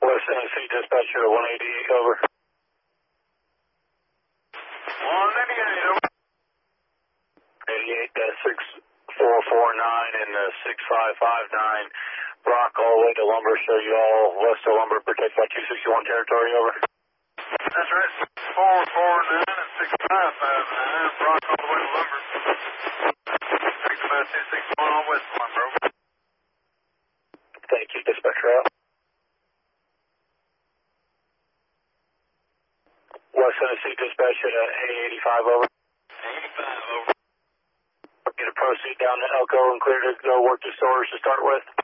West Tennessee dispatcher 188, over. 188, over. 88-6449 and 6559. Brock all the way to lumber, show you all west of lumber, protect by 261 territory, over. That's right, 449 and 6559. Brock all the way to lumber. Protect by 261 all west of lumber, over. Thank you, dispatcher out. West Tennessee dispatch at 85, over. 85, over. Get a proceed down to Elko and clear to go work the stores to start with.